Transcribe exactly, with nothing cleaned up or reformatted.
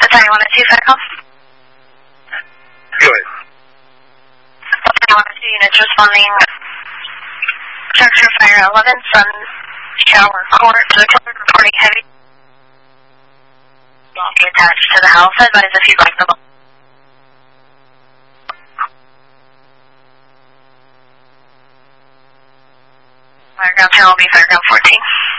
Battalion one oh two, Faircom. Good. Battalion one oh two units responding. Structure fire eleven, sun shower court to the clear, reporting heavy. Not be attached to the house. Advise if you'd like the Fireground ten will be Fireground fourteen.